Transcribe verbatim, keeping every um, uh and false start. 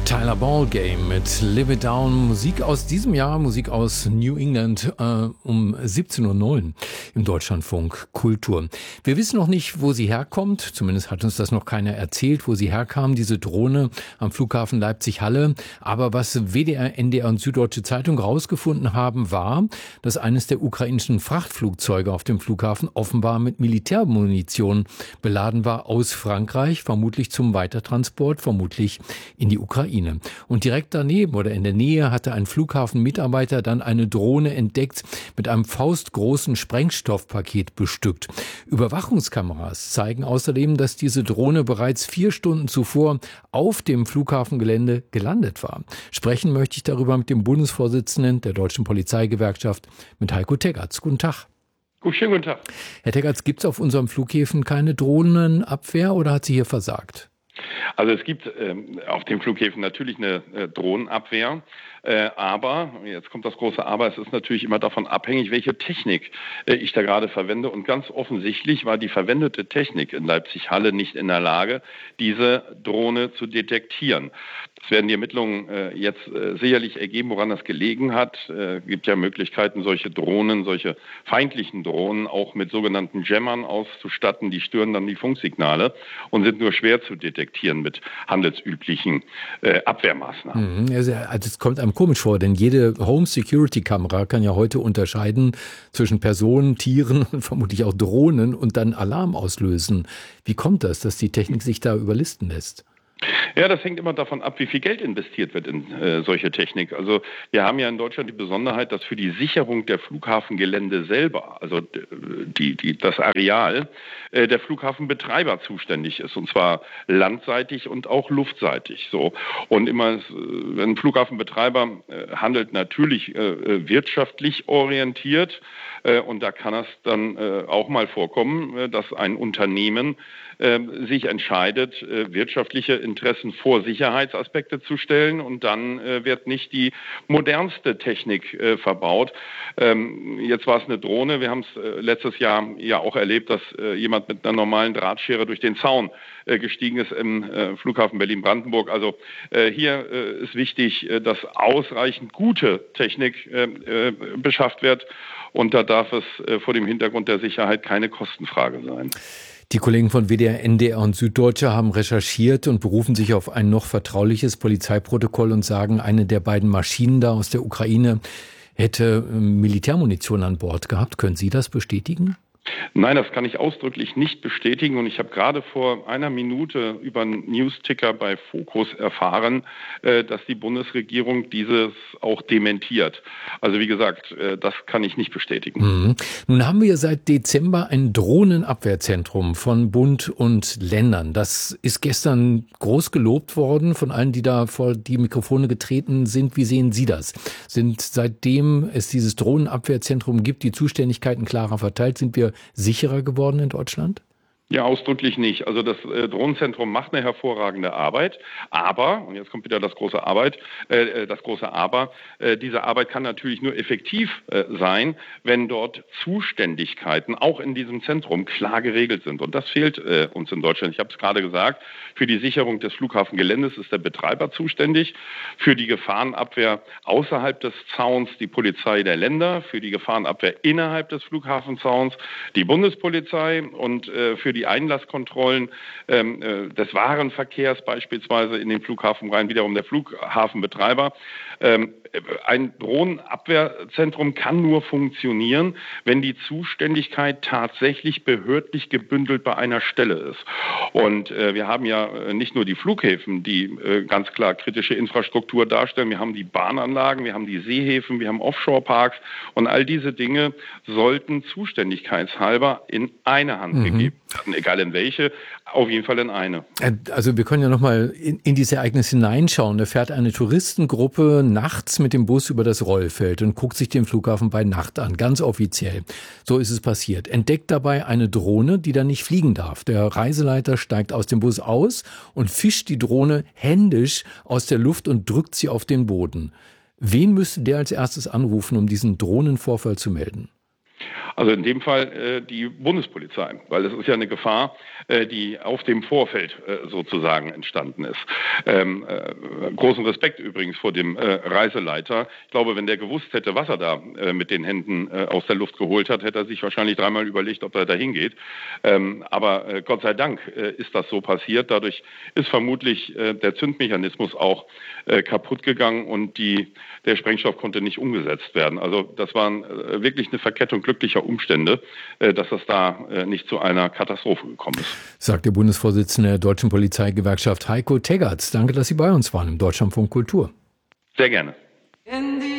Tyler Ballgame mit Live It Down, Musik aus diesem Jahr, Musik aus New England äh, um siebzehn Uhr neun im Deutschlandfunk Kultur. Wir wissen noch nicht, wo sie herkommt, zumindest hat uns das noch keiner erzählt, wo sie herkam, diese Drohne am Flughafen Leipzig-Halle. Aber was W D R, N D R und Süddeutsche Zeitung rausgefunden haben, war, dass eines der ukrainischen Frachtflugzeuge auf dem Flughafen offenbar mit Militärmunition beladen war aus Frankreich, vermutlich zum Weitertransport, vermutlich in die Ukraine. Und direkt daneben oder in der Nähe hatte ein Flughafenmitarbeiter dann eine Drohne entdeckt, mit einem faustgroßen Sprengstoffpaket bestückt. Überwachungskameras zeigen außerdem, dass diese Drohne bereits vier Stunden zuvor auf dem Flughafengelände gelandet war. Sprechen möchte ich darüber mit dem Bundesvorsitzenden der Deutschen Polizeigewerkschaft, mit Heiko Teggerts. Guten Tag. Gut, schönen guten Tag. Herr Teggerts, gibt es auf unseren Flughäfen keine Drohnenabwehr oder hat sie hier versagt? Also es gibt ähm, auf den Flughäfen natürlich eine äh, Drohnenabwehr, äh, aber, jetzt kommt das große Aber, es ist natürlich immer davon abhängig, welche Technik äh, ich da gerade verwende. Und ganz offensichtlich war die verwendete Technik in Leipzig-Halle nicht in der Lage, diese Drohne zu detektieren. Es werden die Ermittlungen äh, jetzt äh, sicherlich ergeben, woran das gelegen hat. Es äh, gibt ja Möglichkeiten, solche Drohnen, solche feindlichen Drohnen auch mit sogenannten Jammern auszustatten. Die stören dann die Funksignale und sind nur schwer zu detektieren mit handelsüblichen äh, Abwehrmaßnahmen. Mhm, also es kommt einem komisch vor, denn jede Home-Security-Kamera kann ja heute unterscheiden zwischen Personen, Tieren und vermutlich auch Drohnen und dann Alarm auslösen. Wie kommt das, dass die Technik sich da überlisten lässt? Ja, das hängt immer davon ab, wie viel Geld investiert wird in äh, solche Technik. Also wir haben ja in Deutschland die Besonderheit, dass für die Sicherung der Flughafengelände selber, also die, die, das Areal, äh, der Flughafenbetreiber zuständig ist, und zwar landseitig und auch luftseitig. So. Und immer, äh, ein Flughafenbetreiber äh, handelt natürlich äh, wirtschaftlich orientiert, äh, und da kann es dann äh, auch mal vorkommen, äh, dass ein Unternehmen äh, sich entscheidet, äh, wirtschaftliche Interessen vor Sicherheitsaspekte zu stellen, und dann äh, wird nicht die modernste Technik äh, verbaut. Ähm, jetzt war es eine Drohne. Wir haben es äh, letztes Jahr ja auch erlebt, dass äh, jemand mit einer normalen Drahtschere durch den Zaun äh, gestiegen ist im äh, Flughafen Berlin-Brandenburg. Also äh, hier äh, ist wichtig, äh, dass ausreichend gute Technik äh, äh, beschafft wird, und da darf es äh, vor dem Hintergrund der Sicherheit keine Kostenfrage sein. Die Kollegen von W D R, N D R und Süddeutsche haben recherchiert und berufen sich auf ein noch vertrauliches Polizeiprotokoll und sagen, eine der beiden Maschinen da aus der Ukraine hätte Militärmunition an Bord gehabt. Können Sie das bestätigen? Nein, das kann ich ausdrücklich nicht bestätigen, und ich habe gerade vor einer Minute über einen News-Ticker bei Focus erfahren, äh, dass die Bundesregierung dieses auch dementiert. Also wie gesagt, äh, das kann ich nicht bestätigen. Mhm. Nun haben wir seit Dezember ein Drohnenabwehrzentrum von Bund und Ländern. Das ist gestern groß gelobt worden von allen, die da vor die Mikrofone getreten sind. Wie sehen Sie das? Sind seitdem es dieses Drohnenabwehrzentrum gibt, die Zuständigkeiten klarer verteilt, sind wir sicherer geworden in Deutschland? Ja, ausdrücklich nicht. Also das äh, Drohnenzentrum macht eine hervorragende Arbeit, aber, und jetzt kommt wieder das große Arbeit, äh, das große Aber, äh, diese Arbeit kann natürlich nur effektiv äh, sein, wenn dort Zuständigkeiten auch in diesem Zentrum klar geregelt sind. Und das fehlt äh, uns in Deutschland. Ich habe es gerade gesagt, für die Sicherung des Flughafengeländes ist der Betreiber zuständig, für die Gefahrenabwehr außerhalb des Zauns die Polizei der Länder, für die Gefahrenabwehr innerhalb des Flughafenzauns die Bundespolizei, und äh, für die die Einlasskontrollen ähm, äh, des Warenverkehrs beispielsweise in den Flughafen rein, wiederum der Flughafenbetreiber. Ähm, ein Drohnenabwehrzentrum kann nur funktionieren, wenn die Zuständigkeit tatsächlich behördlich gebündelt bei einer Stelle ist. Und äh, wir haben ja äh, nicht nur die Flughäfen, die äh, ganz klar kritische Infrastruktur darstellen, wir haben die Bahnanlagen, wir haben die Seehäfen, wir haben Offshore-Parks, und all diese Dinge sollten zuständigkeitshalber in eine Hand mhm. gegeben werden, egal in welche, auf jeden Fall in eine. Also wir können ja nochmal in, in dieses Ereignis hineinschauen. Da fährt eine Touristengruppe nachts mit dem Bus über das Rollfeld und guckt sich den Flughafen bei Nacht an, ganz offiziell. So ist es passiert. Entdeckt dabei eine Drohne, die dann nicht fliegen darf. Der Reiseleiter steigt aus dem Bus aus und fischt die Drohne händisch aus der Luft und drückt sie auf den Boden. Wen müsste der als erstes anrufen, um diesen Drohnenvorfall zu melden? Also in dem Fall äh, die Bundespolizei, weil es ist ja eine Gefahr, äh, die auf dem Vorfeld äh, sozusagen entstanden ist. Ähm, äh, großen Respekt übrigens vor dem äh, Reiseleiter. Ich glaube, wenn der gewusst hätte, was er da äh, mit den Händen äh, aus der Luft geholt hat, hätte er sich wahrscheinlich dreimal überlegt, ob er da hingeht. Ähm, aber äh, Gott sei Dank äh, ist das so passiert. Dadurch ist vermutlich äh, der Zündmechanismus auch äh, kaputt gegangen und die, der Sprengstoff konnte nicht umgesetzt werden. Also das war äh, wirklich eine Verkettung glücklicher Umstände, äh, dass das da äh, nicht zu einer Katastrophe gekommen ist. Sagt der Bundesvorsitzende der Deutschen Polizeigewerkschaft Heiko Teggerts. Danke, dass Sie bei uns waren im Deutschlandfunk Kultur. Sehr gerne.